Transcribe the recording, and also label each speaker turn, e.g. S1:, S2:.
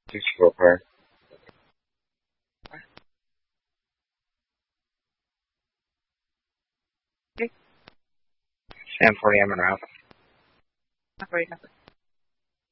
S1: Just go for Sam 40, I'm en route.
S2: Operator.